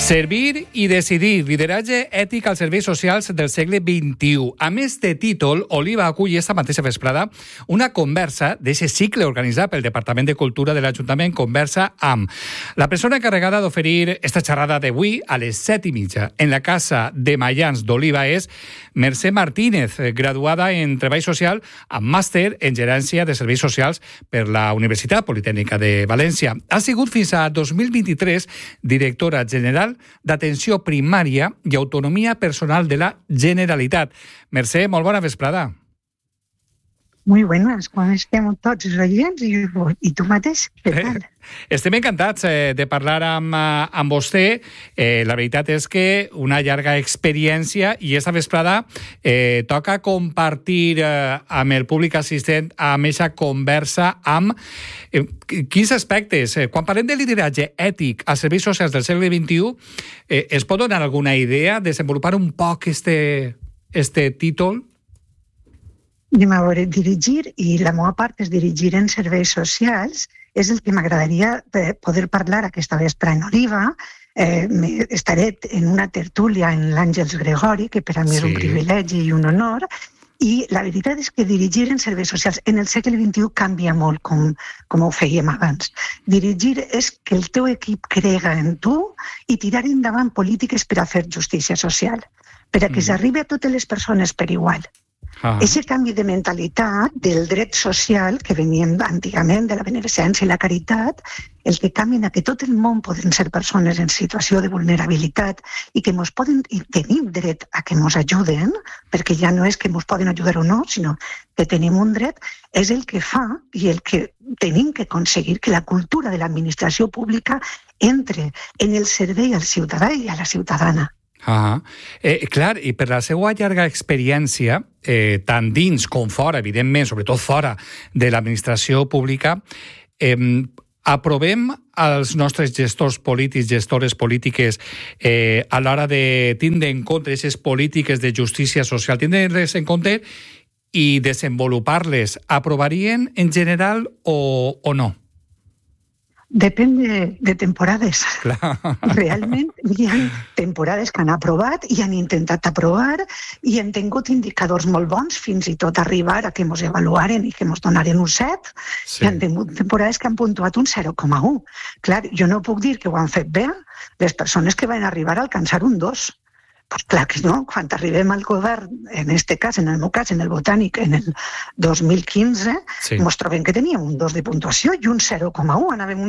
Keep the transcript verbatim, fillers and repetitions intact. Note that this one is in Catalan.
Servir i decidir, lideratge ètic als serveis socials del segle vint-i-u. A més de títol, Oliva acull esta mateixa vesprada una conversa d'aquest cicle organitzat pel Departament de Cultura de l'Ajuntament, Conversa amb. La persona encarregada d'oferir esta xerrada d'avui a les set i mitja en la Casa de Mayans d'Oliva és Mercè Martínez, graduada en Treball Social amb màster en Gerència de Serveis Socials per la Universitat Politècnica de València. Ha sigut fins a dos mil vint-i-tres directora general d'Atenció Primària i Autonomia Personal de la Generalitat. Mercè, molt bona vesprada. Muy buenas, com estem tots els oients i, i tu mateix, què tal? Estem encantats eh, de parlar amb, amb vostè. Eh, la veritat és que una llarga experiència i esta vesprada eh, toca compartir eh, amb el públic assistent amb aquesta conversa amb eh, quins aspectes. Eh, quan parlem de lideratge ètic als serveis socials del segle vint-i-u, eh, es pot donar alguna idea, desenvolupar un poc este, este títol? Anem a veure, dirigir, i la meva part és dirigir en serveis socials, és el que m'agradaria poder parlar aquesta vespre en Oliva. Eh, estaré en una tertúlia en l'Àngels Gregori, que per a mi sí. és un privilegi i un honor, i la veritat és que dirigir en serveis socials en el segle vint-i-u canvia molt, com, com ho fèiem abans. Dirigir és que el teu equip crega en tu i tirar endavant polítiques per a fer justícia social, per a que mm. s'arribi a totes les persones per igual. Ah. Ese canvi de mentalitat del dret social que veníem antigament de la beneficència i la caritat, el que canvia que tot el món poden ser persones en situació de vulnerabilitat i que mos poden, i tenim dret a que mos ajuden, perquè ja no és que mos poden ajudar o no, sinó que tenim un dret, és el que fa i el que tenim que aconseguir que la cultura de l'administració pública entre en el servei al ciutadà i a la ciutadana. Ah, eh, clar, i per la seva llarga experiència, eh, tant dins com fora, evidentment, sobretot fora de l'administració pública, eh, aprovem als nostres gestors polítics, gestores polítiques, eh, a l'hora de tindre en compte aquestes polítiques de justícia social, tindre-les en compte i desenvolupar-les, aprovarien en general o, o no? Depèn de, de temporades. Clar. Realment hi ha temporades que han aprovat i han intentat aprovar i han tingut indicadors molt bons fins i tot arribar a que ens avaluaren i que ens donaren un set. Sí. I han tingut temporades que han puntuat un zero coma u. Clar, jo no puc dir que ho han fet bé les persones que van arribar a alcançar un dos. Pues clar que no, quan arribem al govern, en este cas, en el meu cas, en el Botànic, en el dos mil quinze, sí. ens trobem que teníem un dos de puntuació i un zero coma u, anàvem